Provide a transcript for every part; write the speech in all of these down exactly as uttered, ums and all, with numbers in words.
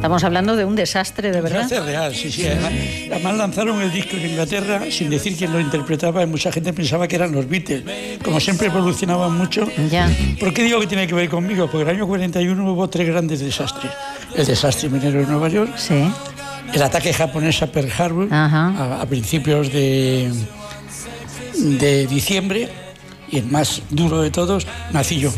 Estamos hablando de un desastre, de verdad. Desastre real, sí, sí. Además, además lanzaron el disco en Inglaterra sin decir quién lo interpretaba y mucha gente pensaba que eran los Beatles. Como siempre evolucionaban mucho. Ya. ¿Por qué digo que tiene que ver conmigo? Porque en el año cuarenta y uno hubo tres grandes desastres. El desastre minero de Nueva York. Sí. El ataque japonés a Pearl Harbor. Ajá. A, a principios de, de diciembre. Y el más duro de todos, nací yo.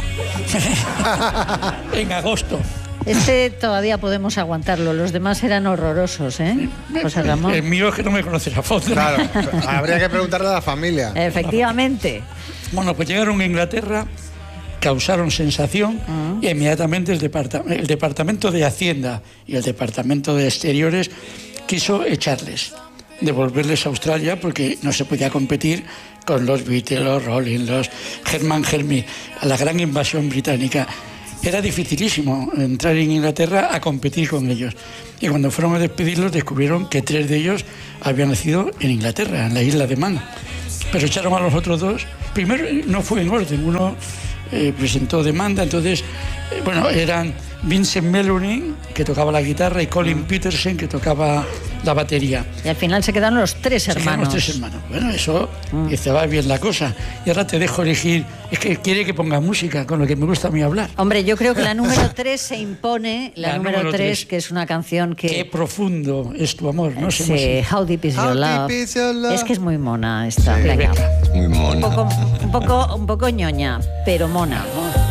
En agosto. Este todavía podemos aguantarlo, los demás eran horrorosos, ¿eh? José Ramón. El mío es que no me conoces a fondo. Claro, habría que preguntarle a la familia. Efectivamente. Bueno, pues llegaron a Inglaterra, causaron sensación Uh-huh. y inmediatamente el, departa- el Departamento de Hacienda y el Departamento de Exteriores quiso echarles, devolverles a Australia porque no se podía competir con los Beatles, los Rolling, los Herman Hermit, a la gran invasión británica. Era dificilísimo entrar en Inglaterra a competir con ellos. Y cuando fueron a despedirlos descubrieron que tres de ellos habían nacido en Inglaterra, en la isla de Man. Pero echaron a los otros dos. Primero no fue en orden, uno eh, presentó demanda, entonces, eh, bueno, eran Vincent Mellony, que tocaba la guitarra, y Colin Peterson, que tocaba la batería. Y al final se quedaron los tres Se quedaron hermanos. los tres hermanos. Bueno, eso dice, va bien la cosa. Y ahora te dejo elegir. Es que quiere que ponga música, con lo que me gusta a mí hablar. Hombre, yo creo que la número tres se impone, la, La número número tres, tres. que es una canción que... Qué profundo es tu amor, ¿no? Sí, Sé How Deep Is Your How Love. deep is your love? Es que es muy mona esta. Sí. Venga. Muy Un mona. poco, un poco, un poco ñoña, pero mona.